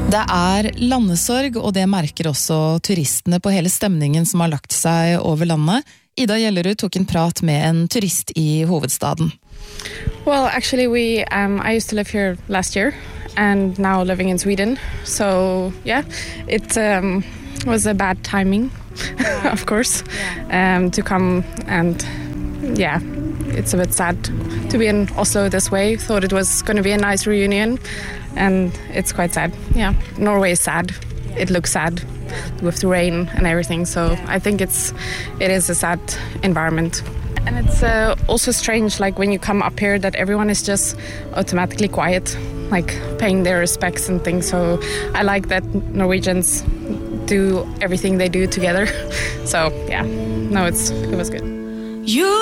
Det landesorg, og det merker også turistene på hele stemningen som har lagt seg over landet. Ida Gjellerud tok en prat med en turist I hovedstaden. Well, actually, I used to live here last year and now living in Sweden. So, yeah, it was a bad timing, of course, to come and, yeah, it's a bit sad to be in Oslo this way. Thought it was going to be a nice reunion. And it's quite sad. Yeah, Norway is sad. It looks sad with the rain and everything. So I think it is a sad environment. And it's also strange, like when you come up here, that everyone is just automatically quiet, like paying their respects and things. So I like that Norwegians do everything they do together. So yeah, no, it was good.